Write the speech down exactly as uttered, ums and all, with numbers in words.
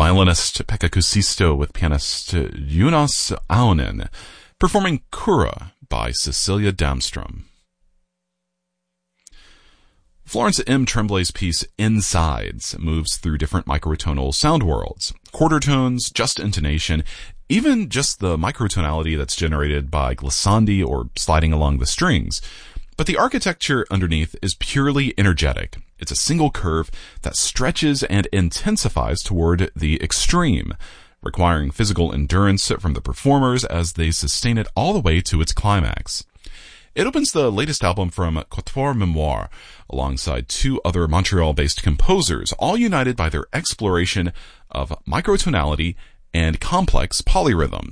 violinist Pekka Kuusisto with pianist Joonas Aunen, performing Kura by Cecilia Damstrom. Florence M. Tremblay's piece Insides moves through different microtonal sound worlds, quarter tones, just intonation, even just the microtonality that's generated by glissandi or sliding along the strings. But the architecture underneath is purely energetic. It's a single curve that stretches and intensifies toward the extreme, requiring physical endurance from the performers as they sustain it all the way to its climax. It opens the latest album from Quatuor Memoire, alongside two other Montreal-based composers, all united by their exploration of microtonality and complex polyrhythms.